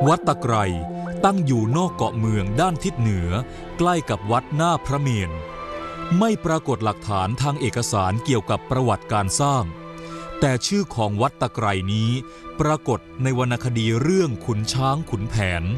วัดตะไคร่ตั้งอยู่นอกเกาะเมืองด้านทิศเหนือใกล้กับวัดหน้าพระเมรุไม่ปรากฏหลักฐานทางเอกสารเกี่ยวกับประวัติการสร้างแต่ชื่อของวัดตะไคร่นี้ปรากฏในวรรณคดีเรื่องขุนช้างขุนแผน